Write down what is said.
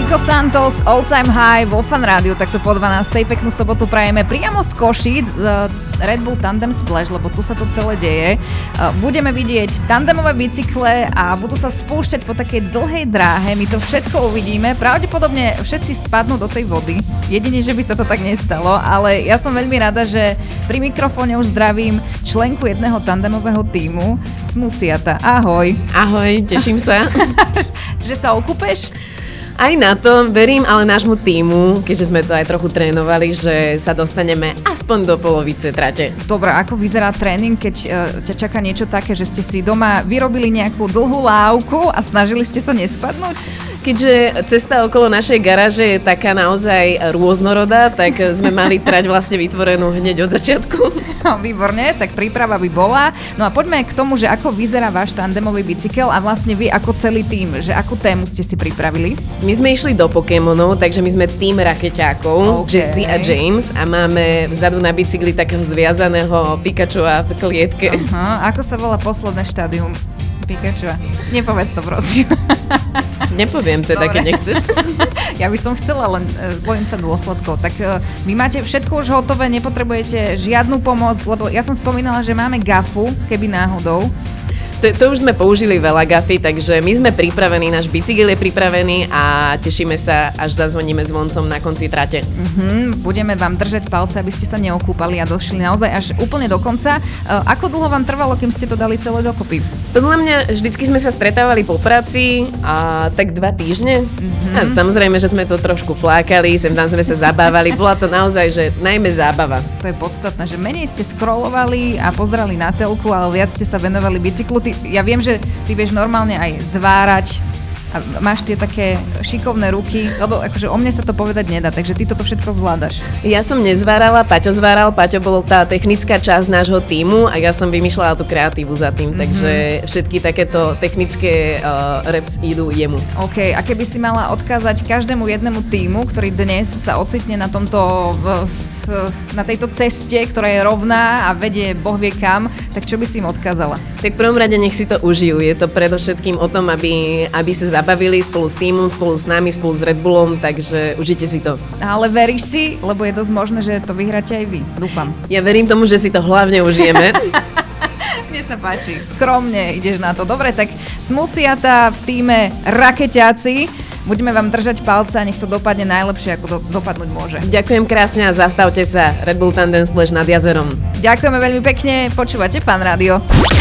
Nico Santos, All Time High vo Fan Rádiu, takto po 12. Peknú sobotu prajeme priamo z Košíc, Red Bull Tandem Splash, lebo tu sa to celé deje. Budeme vidieť tandemové bicykle a budú sa spúšťať po takej dlhej dráhe. My to všetko uvidíme. Pravdepodobne všetci spadnú do tej vody. Jedine, že by sa to tak nestalo, ale ja som veľmi rada, že pri mikrofóne už zdravím členku jedného tandemového tímu, Smusiata. Ahoj. Ahoj, teším sa. Že sa okúpeš? Aj na to verím, ale nášmu tímu, keďže sme to aj trochu trénovali, že sa dostaneme aspoň do polovice trate. Dobre, ako vyzerá tréning, keď ťa čaká niečo také, že ste si doma vyrobili nejakú dlhú lávku a snažili ste sa nespadnúť? Keďže cesta okolo našej garáže je taká naozaj rôznorodá, tak sme mali trať vlastne vytvorenú hneď od začiatku. No, výborne, tak príprava by bola. No a poďme k tomu, že ako vyzerá váš tandemový bicykel a vlastne vy ako celý tím, že akú tému ste si pripravili? My sme išli do Pokémonov, takže my sme tím rakeťákov, okay. Jessie a James, a máme vzadu na bicykli takého zviazaného Pikachua v klietke. Aha, ako sa volá posledné štádium Pikachua? Nepovedz to, prosím. Nepoviem teda, keď nechceš. Ja by som chcela, len bojím sa dôsledkov. Tak vy máte všetko už hotové, nepotrebujete žiadnu pomoc, lebo ja som spomínala, že máme gafu, keby náhodou. To už sme použili veľa gafy, takže my sme pripravení, náš bicykel je pripravený a tešíme sa, až zazvoníme zvoncom na konci trate. Budeme vám držať palce, aby ste sa neokúpali a došli naozaj až úplne do konca. Ako dlho vám trvalo, kým ste to dali celé dokopy? Podľa mňa vždycky sme sa stretávali po práci a tak 2 týždne. A samozrejme, že sme to trošku flákali, sem tam sme sa zabávali. Bola to naozaj, že najmä zábava. To je podstatné, že menej ste scrollovali a pozerali na telku, ale viac ste sa venovali bicyklu. Ja viem, že ty vieš normálne aj zvárať a máš tie také šikovné ruky, lebo akože o mne sa to povedať nedá, takže ty toto všetko zvládaš. Ja som nezvárala, Paťo zváral, Paťo bol tá technická časť nášho tímu a ja som vymýšľala tú kreatívu za tým, takže všetky takéto technické reps idú jemu. OK, a keby si mala odkázať každému jednému tímu, ktorý dnes sa ocitne na tomto na tejto ceste, ktorá je rovná a vedie boh vie kam, tak čo by si im odkázala? Tak v prvom rade nech si to užijú. Je to predovšetkým o tom, aby sa zabavili spolu s tímom, spolu s nami, spolu s Red Bullom, takže užite si to. Ale veríš si, lebo je dosť možné, že to vyhráte aj vy. Dúfam. Ja verím tomu, že si to hlavne užijeme. Mne sa páči, skromne ideš na to. Dobre, tak Smusiata v tíme Rakeťáci. Budeme vám držať palce a nech to dopadne najlepšie, ako dopadnúť môže. Ďakujem krásne a zastavte sa. Red Bull Tandem Splash nad jazerom. Ďakujeme veľmi pekne, počúvate Fan Rádio.